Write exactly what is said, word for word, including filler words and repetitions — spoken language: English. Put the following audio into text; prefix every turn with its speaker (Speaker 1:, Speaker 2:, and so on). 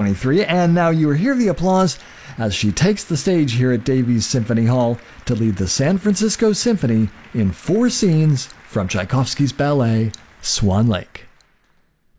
Speaker 1: twenty-three. And now you hear the applause as she takes the stage here at Davies Symphony Hall to lead the San Francisco Symphony in four scenes from Tchaikovsky's ballet, Swan Lake.